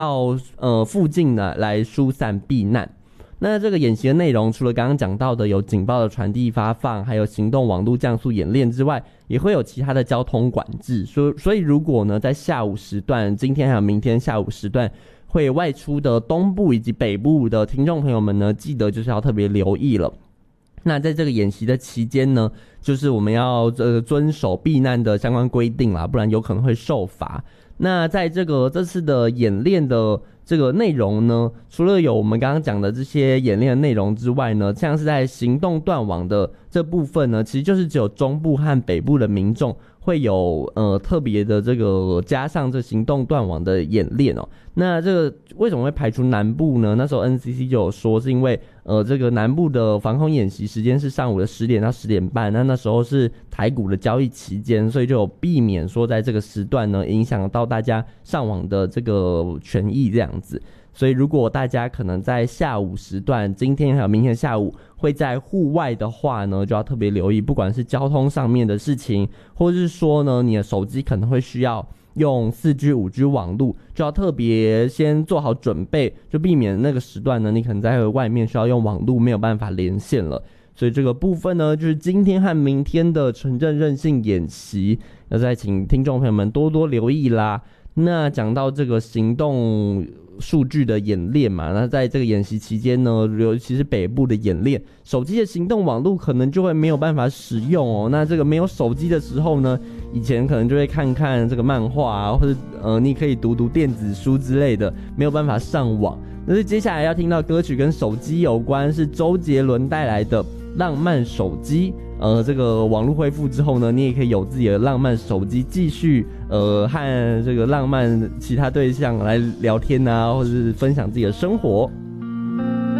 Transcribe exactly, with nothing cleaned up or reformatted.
到呃附近呢来疏散避难。那这个演习的内容，除了刚刚讲到的有警报的传递发放，还有行动网络降速演练之外，也会有其他的交通管制。所所以如果呢在下午时段，今天还有明天下午时段会外出的东部以及北部的听众朋友们呢，记得就是要特别留意了。那在这个演习的期间呢，就是我们要呃遵守避难的相关规定啦，不然有可能会受罚。那在这个这次的演练的这个内容呢，除了有我们刚刚讲的这些演练的内容之外呢，像是在行动断网的这部分呢，其实就是只有中部和北部的民众会有呃特别的这个加上这行动断网的演练哦。那这个为什么会排除南部呢？那时候 N C C 就有说，是因为呃这个南部的防空演习时间是上午的十点到十点半，那那时候是台股的交易期间，所以就有避免说在这个时段呢影响到大家上网的这个权益这样子。所以如果大家可能在下午时段，今天还有明天下午会在户外的话呢，就要特别留意，不管是交通上面的事情，或者是说呢你的手机可能会需要用 四 G 五 G 网路，就要特别先做好准备，就避免那个时段呢你可能在外面需要用网路没有办法连线了。所以这个部分呢，就是今天和明天的城镇韧性演习，要再请听众朋友们多多留意啦。那讲到这个行动数据的演练嘛，那在这个演习期间呢，尤其是北部的演练，手机的行动网络可能就会没有办法使用哦。那这个没有手机的时候呢，以前可能就会看看这个漫画啊，或者呃你可以读读电子书之类的，没有办法上网。但是接下来要听到歌曲跟手机有关，是周杰伦带来的《浪漫手机》。呃，这个网络恢复之后呢，你也可以有自己的浪漫手机，继续呃和这个浪漫其他对象来聊天啊，或者是分享自己的生活。